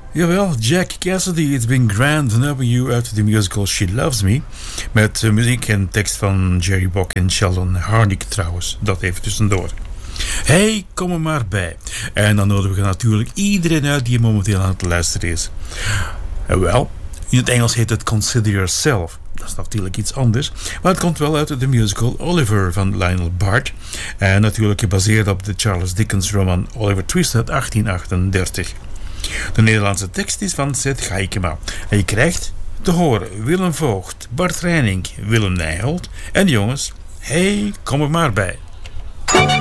Jawel, Jack Cassidy, It's Been Grand Knowing You uit de musical She Loves Me. Met muziek en tekst van Jerry Bock en Sheldon Harnick trouwens. Dat even tussendoor. Hey, kom er maar bij. En dan nodigen we natuurlijk iedereen uit die momenteel aan het luisteren is. Wel, in het Engels heet het Consider Yourself. Dat is natuurlijk iets anders. Maar het komt wel uit de musical Oliver van Lionel Bart. En natuurlijk gebaseerd op de Charles Dickens roman Oliver Twist uit 1838. De Nederlandse tekst is van Seth Gaikema. En je krijgt te horen Willem Voogd, Bart Reining, Willem Nijholt en jongens, hey, kom er maar bij.